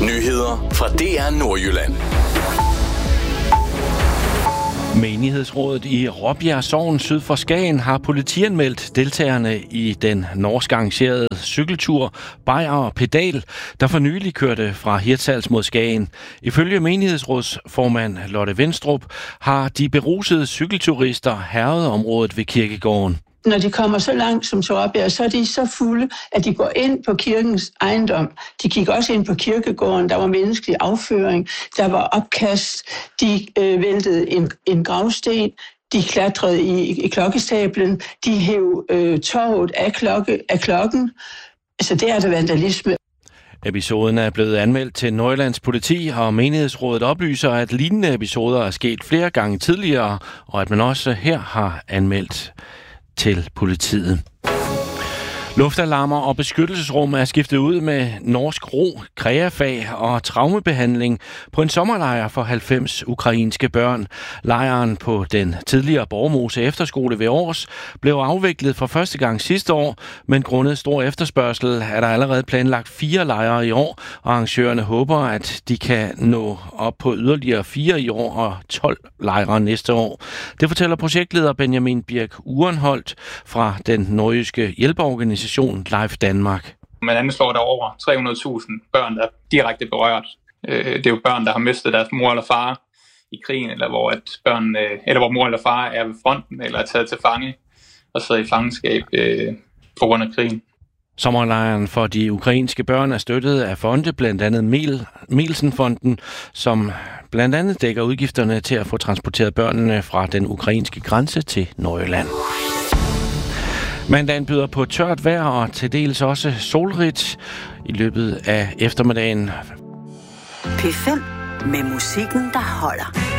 Nyheder fra DR Nordjylland. Menighedsrådet i Råbjerg Sogn syd for Skagen har politianmeldt deltagerne i den norsk arrangerede cykeltur Bajer og Pedal, der for nylig kørte fra Hirtshals mod Skagen. Ifølge menighedsrådsformand Lotte Venstrup har de berusede cykelturister hærget området ved kirkegården. Når de kommer så langt som til Råbjerg, så er de så fulde, at de går ind på kirkens ejendom. De gik også ind på kirkegården, der var menneskelig afføring, der var opkast, de væltede en gravsten, de klatrede i klokkestablen, de hæv torvet af klokken. Altså det er der vandalisme. Episoden er blevet anmeldt til Nordjyllands politi, og menighedsrådet oplyser, at lignende episoder er sket flere gange tidligere, og at man også her har anmeldt til politiet. Luftalarmer og beskyttelsesrum er skiftet ud med norsk ro, kreafag og traumebehandling på en sommerlejr for 90 ukrainske børn. Lejren på den tidligere Borgermose Efterskole ved Års blev afviklet for første gang sidste år, men grundet stor efterspørgsel er der allerede planlagt 4 lejre i år, og arrangørerne håber, at de kan nå op på yderligere 4 i år og 12 lejre næste år. Det fortæller projektleder Benjamin Birk Urenholdt fra den nordjyske hjælpeorganisation Life Danmark. Man anslår, der over 300.000 børn, der er direkte berørt. Det er jo børn, der har mistet deres mor eller far i krigen, eller hvor mor eller far er ved fronten, eller er taget til fange og sidder i fangenskab på grund af krigen. Sommerlejren for de ukrainske børn er støttet af fonde, blandt andet Mielsen-fonden, som blandt andet dækker udgifterne til at få transporteret børnene fra den ukrainske grænse til Nordjylland. Mandagen byder på tørt vejr og til dels også solrigt i løbet af eftermiddagen. P5 med musikken, der holder.